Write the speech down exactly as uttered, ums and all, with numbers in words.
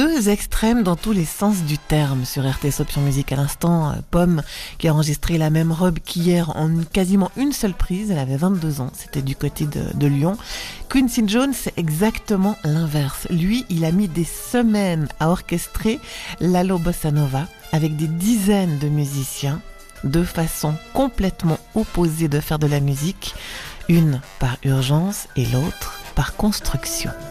Deux extrêmes dans tous les sens du terme sur R T S Option Musique. À l'instant, Pomme qui a enregistré La même robe qu'hier en quasiment une seule prise. Elle avait vingt-deux ans, c'était du côté de, de Lyon. Quincy Jones, c'est exactement l'inverse. Lui, il a mis des semaines à orchestrer l'Allo Bossa Nova avec des dizaines de musiciens, deux façons complètement opposées de faire de la musique, une par urgence et l'autre par construction.